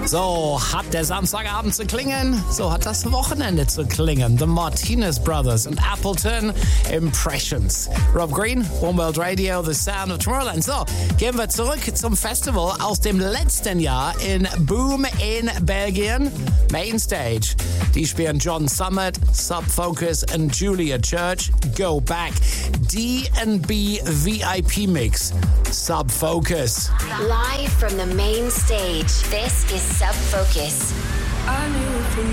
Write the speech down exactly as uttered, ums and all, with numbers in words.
So hat der Samstagabend zu klingen, so hat das Wochenende zu klingen. The Martinez Brothers und Appleton, Impressions. Rob Green, One World Radio, The Sound of Tomorrowland. So, gehen wir zurück zum Festival aus dem letzten Jahr in Boom in Belgien. Mainstage. Die spielen John Summit, Sub Focus und Julia Church. Go Back. D and B V I P Mix. Sub Focus. Live from the main stage, this is Sub Focus. I knew from